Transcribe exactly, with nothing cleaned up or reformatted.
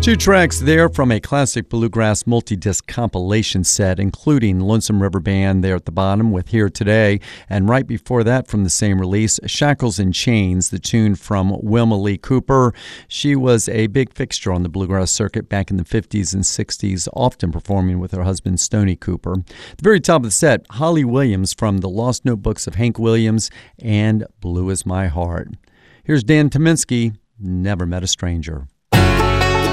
Two tracks there from a classic bluegrass multi-disc compilation set, including Lonesome River Band there at the bottom with Here Today, and right before that from the same release, Shackles and Chains, the tune from Wilma Lee Cooper. She was a big fixture on the bluegrass circuit back in the fifties and sixties, often performing with her husband Stoney Cooper. At the very top of the set, Holly Williams from the Lost Notebooks of Hank Williams and Blue Is My Heart. Here's Dan Tyminski, Never Met a Stranger.